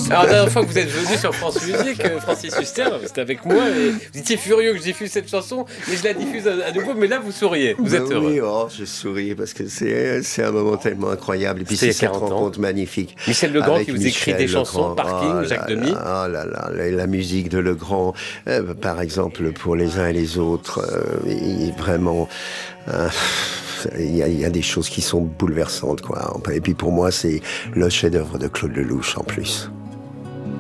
Alors, la dernière fois que vous êtes venu sur France Musique, Francis Huster, c'était avec moi, et vous étiez furieux que je diffuse cette chanson, mais je la diffuse à nouveau, mais là, vous souriez, vous êtes heureux. Oui, je souris parce que c'est un moment tellement incroyable. Et puis C'était c'est il y a cette 40 ans. rencontre magnifique. Michel Legrand avec qui vous écrit Michel des chansons, Legrand. Parking, Jacques Demy. La musique de Legrand, par exemple, pour les uns et les autres, vraiment... il y a des choses qui sont bouleversantes, quoi. Et puis pour moi, c'est le chef-d'œuvre de Claude Lelouch en plus.